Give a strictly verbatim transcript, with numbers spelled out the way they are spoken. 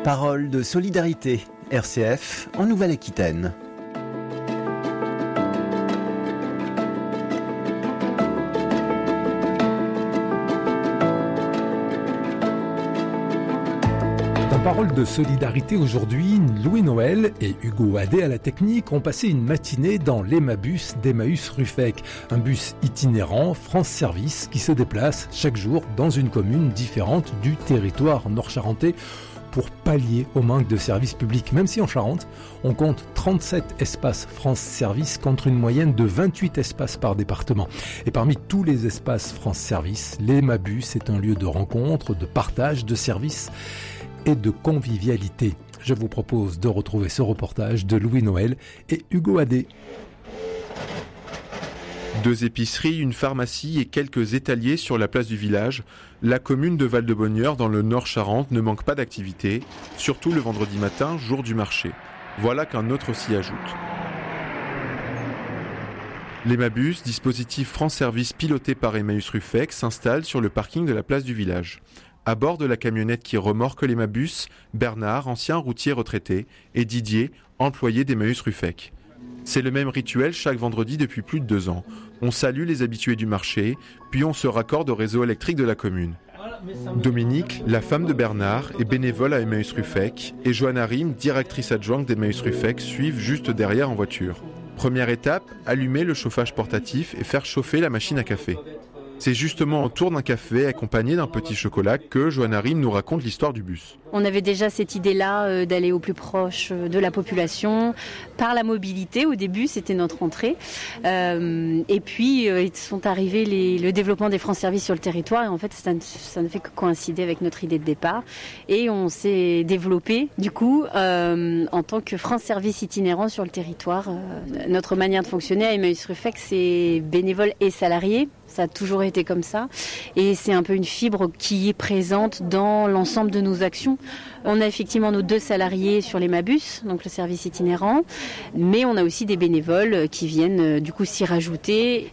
Parole de solidarité, R C F, en Nouvelle-Aquitaine. Parole de solidarité aujourd'hui, Louis Noël et Hugo Adé à la technique ont passé une matinée dans l'Emabus d'Emmaüs Ruffec, un bus itinérant France Service qui se déplace chaque jour dans une commune différente du territoire nord-charentais pour pallier au manque de services publics. Même si en Charente, on compte trente-sept espaces France Service contre une moyenne de vingt-huit espaces par département. Et parmi tous les espaces France Service, l'Emabus est un lieu de rencontre, de partage, de services et de convivialité. Je vous propose de retrouver ce reportage de Louis Noël et Hugo Adé. Deux épiceries, une pharmacie et quelques étaliers sur la place du village, la commune de Val-de-Bonnieure dans le Nord-Charente ne manque pas d'activité, surtout le vendredi matin, jour du marché. Voilà qu'un autre s'y ajoute. L'Emabus, dispositif France Service piloté par Emmaüs Ruffec, s'installe sur le parking de la place du village. À bord de la camionnette qui remorque l'Emabus, Bernard, ancien routier retraité, et Didier, employé d'Emmaüs Ruffec. C'est le même rituel chaque vendredi depuis plus de deux ans. On salue les habitués du marché, puis on se raccorde au réseau électrique de la commune. Dominique, la femme de Bernard, est bénévole à Emmaüs Ruffec, et Johanna Rim, directrice adjointe d'Emmaüs Ruffec, suivent juste derrière en voiture. Première étape, allumer le chauffage portatif et faire chauffer la machine à café. C'est justement autour d'un café accompagné d'un petit chocolat que Johanna Rim nous raconte l'histoire du bus. On avait déjà cette idée-là euh, d'aller au plus proche de la population par la mobilité. Au début, c'était notre entrée. Euh, et puis, euh, sont arrivés les, le développement des France Service sur le territoire. Et en fait, ça, ça ne fait que coïncider avec notre idée de départ. Et on s'est développé, du coup, euh, en tant que France Service itinérant sur le territoire. Euh, notre manière de fonctionner à Emmaüs Ruffec, c'est bénévoles et salariés. Ça a toujours été comme ça. Et c'est un peu une fibre qui est présente dans l'ensemble de nos actions. On a effectivement nos deux salariés sur l'Emabus, donc le service itinérant, mais on a aussi des bénévoles qui viennent du coup s'y rajouter.